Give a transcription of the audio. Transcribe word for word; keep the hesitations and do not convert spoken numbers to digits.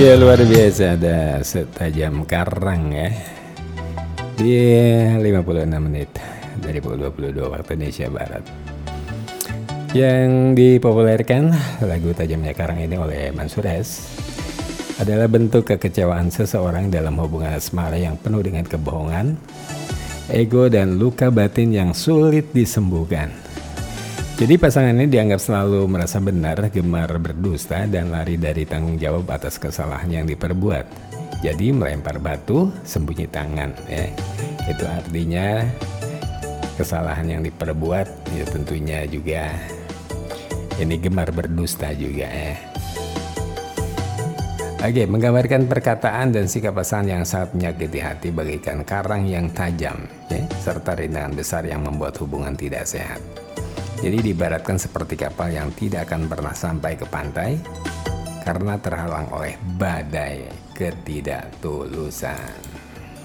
Ya luar biasa, ada setajam karang ya di lima puluh enam menit dari pukul dua puluh dua waktu Indonesia Barat. Yang dipopulerkan lagu Tajamnya Karang ini oleh Mansyur S adalah bentuk kekecewaan seseorang dalam hubungan asmara yang penuh dengan kebohongan, ego, dan luka batin yang sulit disembuhkan. Jadi pasangan ini dianggap selalu merasa benar, gemar berdusta, dan lari dari tanggung jawab atas kesalahan yang diperbuat. Jadi melempar batu, sembunyi tangan ya. Itu artinya kesalahan yang diperbuat ya tentunya juga ini gemar berdusta juga ya. Oke, menggambarkan perkataan dan sikap pasangan yang sangat menyakiti hati bagaikan karang yang tajam ya, serta rintangan besar yang membuat hubungan tidak sehat. Jadi diibaratkan seperti kapal yang tidak akan pernah sampai ke pantai karena terhalang oleh badai ketidaktulusan.